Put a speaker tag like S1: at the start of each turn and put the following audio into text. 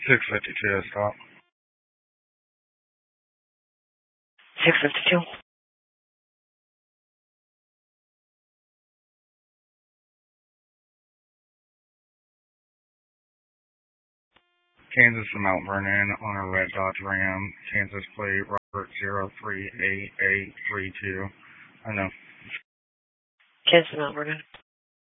S1: 652, stop.
S2: 652.
S1: Kansas to Mount Vernon on a red Dodge Ram. Kansas plate Robert 038832. I know.
S2: Kansas to Mount Vernon.